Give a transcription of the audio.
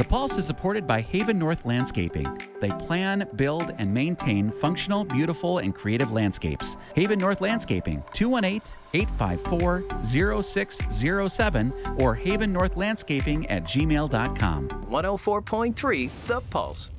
Pulse is supported by Haven North Landscaping. They plan, build, and maintain functional, beautiful, and creative landscapes. Haven North Landscaping, 218-854-0607 or havennorthlandscaping@gmail.com. 104.3 The Pulse.